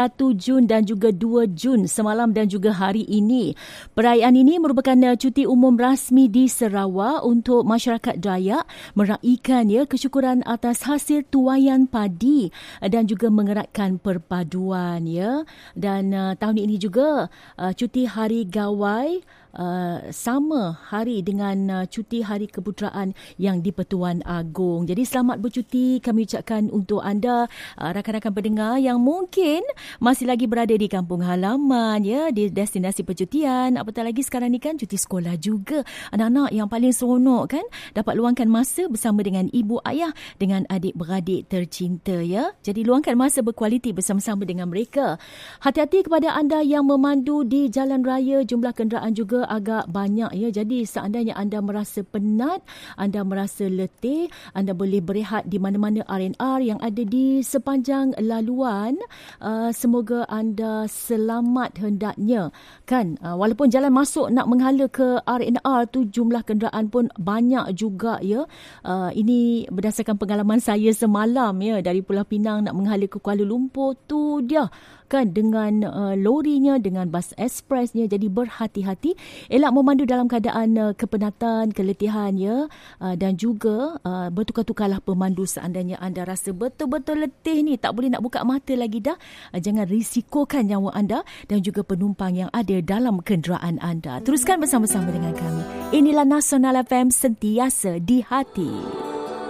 1 Jun dan juga 2 Jun semalam dan juga hari ini. Perayaan ini merupakan cuti umum rasmi di Sarawak untuk masyarakat Dayak meraikan kesyukuran atas hasil tuaian padi dan juga mengeratkan perpaduan dan tahun ini juga cuti hari gawai sama hari dengan cuti Hari Keputeraan yang di-Pertuan Agong. Jadi selamat bercuti kami ucapkan untuk anda rakan-rakan pendengar yang mungkin masih lagi berada di kampung halaman di destinasi percutian. Apatah lagi sekarang ni kan cuti sekolah juga. Anak-anak yang paling seronok kan dapat luangkan masa bersama dengan ibu ayah dengan adik-beradik tercinta Jadi luangkan masa berkualiti bersama-sama dengan mereka. Hati-hati kepada anda yang memandu di jalan raya, jumlah kenderaan juga agak banyak Jadi seandainya anda merasa penat, anda merasa letih, anda boleh berehat di mana-mana R&R yang ada di sepanjang laluan. Semoga anda selamat hendaknya kan. Walaupun jalan masuk nak menghala ke R&R tu jumlah kenderaan pun banyak juga ini berdasarkan pengalaman saya semalam dari Pulau Pinang nak menghala ke Kuala Lumpur tu dia kan dengan lorinya, dengan bas ekspresnya. Jadi berhati-hati, elak memandu dalam keadaan kepenatan, keletihan dan juga bertukar-tukarlah pemandu seandainya anda rasa betul-betul letih ni, tak boleh nak buka mata lagi dah. Jangan risikokan nyawa anda dan juga penumpang yang ada dalam kenderaan anda. Teruskan bersama-sama dengan kami. Inilah Nasional FM, sentiasa di hati.